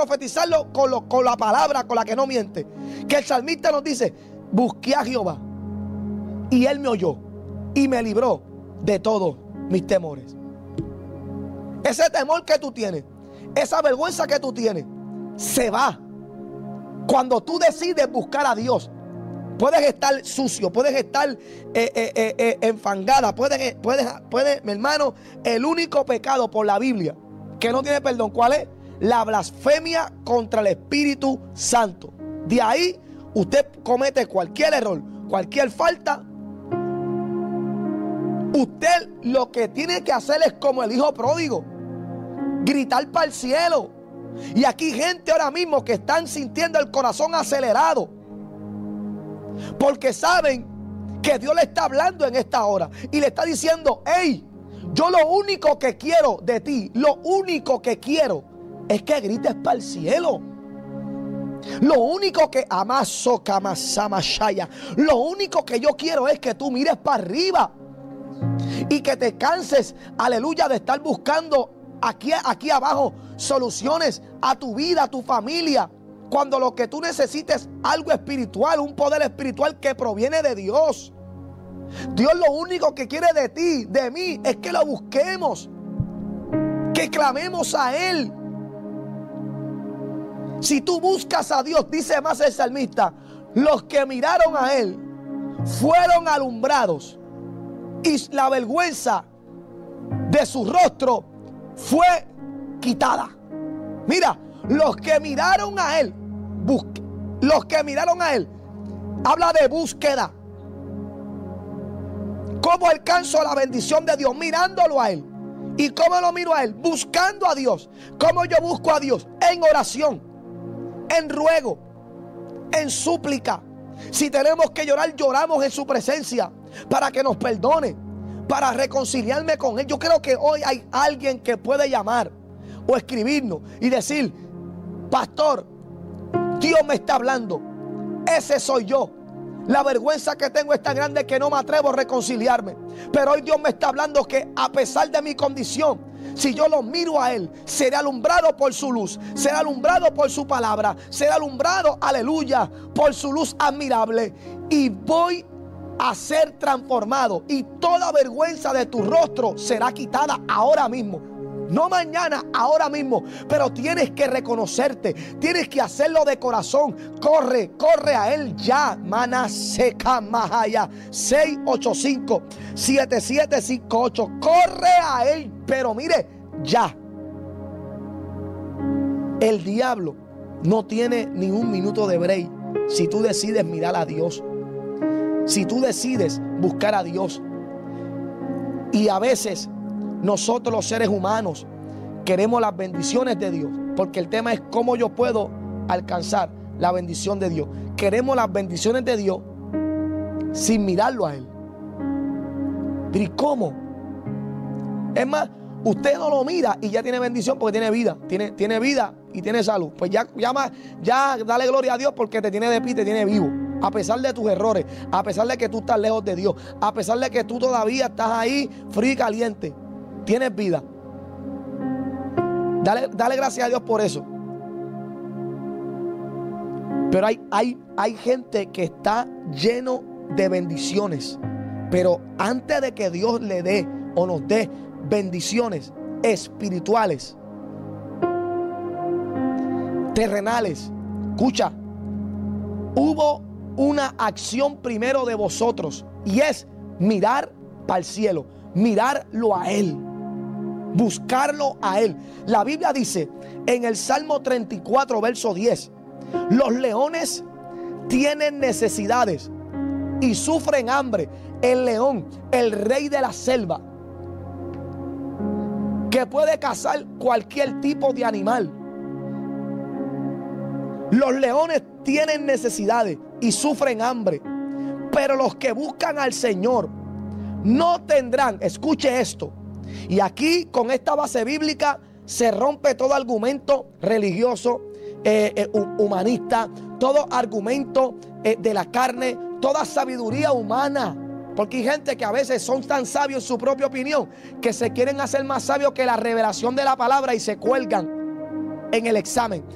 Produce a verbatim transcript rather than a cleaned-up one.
profetizarlo con, lo, con la palabra con la que no miente. Que el salmista nos dice: busqué a Jehová y Él me oyó y me libró de todos mis temores. Ese temor que tú tienes, esa vergüenza que tú tienes, se va cuando tú decides buscar a Dios. Puedes estar sucio, puedes estar eh, eh, eh, eh, enfangada, puedes, puedes, puedes, mi hermano, el único pecado por la Biblia que no tiene perdón, ¿cuál es? La blasfemia contra el Espíritu Santo. De ahí usted comete cualquier error, cualquier falta. Usted lo que tiene que hacer es como el hijo pródigo, gritar para el cielo. Y aquí gente ahora mismo que están sintiendo el corazón acelerado, porque saben que Dios le está hablando en esta hora y le está diciendo: hey, yo lo único que quiero de ti, lo único que quiero es que grites para el cielo. Lo único que amaso kamasamashaya, lo único que yo quiero es que tú mires para arriba y que te canses, aleluya, de estar buscando aquí, aquí abajo soluciones a tu vida, a tu familia, cuando lo que tú necesites es algo espiritual, un poder espiritual que proviene de Dios. Dios lo único que quiere de ti, de mí, es que lo busquemos, que clamemos a Él. Si tú buscas a Dios, dice más el salmista, los que miraron a Él fueron alumbrados y la vergüenza de su rostro fue quitada. Mira, los que miraron a Él, busque, los que miraron a Él, habla de búsqueda. ¿Cómo alcanzo la bendición de Dios? Mirándolo a Él. ¿Y cómo lo miro a Él? Buscando a Dios. ¿Cómo yo busco a Dios? En oración, en ruego, en súplica. Si tenemos que llorar, lloramos en su presencia para que nos perdone, para reconciliarme con Él. Yo creo que hoy hay alguien que puede llamar o escribirnos y decir: pastor, Dios me está hablando, ese soy yo. La vergüenza que tengo es tan grande que no me atrevo a reconciliarme. Pero hoy Dios me está hablando que a pesar de mi condición, si yo lo miro a Él, seré alumbrado por su luz, seré alumbrado por su palabra, seré alumbrado, aleluya, por su luz admirable. Y voy a ser transformado y toda vergüenza de tu rostro será quitada ahora mismo. No mañana, ahora mismo. Pero tienes que reconocerte, tienes que hacerlo de corazón. Corre, corre a Él ya. Manaseka Mahaya seis ocho cinco, siete siete cinco ocho. Corre a Él, pero mire, ya. El diablo no tiene ni un minuto de break si tú decides mirar a Dios, si tú decides buscar a Dios. Y a veces nosotros los seres humanos queremos las bendiciones de Dios, porque el tema es cómo yo puedo alcanzar la bendición de Dios. Queremos las bendiciones de Dios sin mirarlo a Él. Pero ¿y cómo? Es más, usted no lo mira y ya tiene bendición porque tiene vida, tiene, tiene vida y tiene salud. Pues ya, ya, ya dale gloria a Dios porque te tiene de pie y te tiene vivo. A pesar de tus errores, a pesar de que tú estás lejos de Dios, a pesar de que tú todavía estás ahí frío y caliente, tienes vida. Dale, dale gracias a Dios por eso. Pero hay, hay, hay gente que está lleno de bendiciones, pero antes de que Dios le dé o nos dé bendiciones espirituales, terrenales, escucha, hubo una acción primero de vosotros y es mirar para el cielo, mirarlo a Él, buscarlo a Él. La Biblia dice en el Salmo treinta y cuatro verso diez: los leones tienen necesidades y sufren hambre. El león, el rey de la selva, que puede cazar cualquier tipo de animal. Los leones tienen necesidades y sufren hambre, pero los que buscan al Señor no tendrán, escuche esto, y aquí con esta base bíblica se rompe todo argumento religioso, eh, eh, humanista, todo argumento eh, de la carne, toda sabiduría humana. Porque hay gente que a veces son tan sabios en su propia opinión que se quieren hacer más sabios que la revelación de la palabra y se cuelgan en el examen.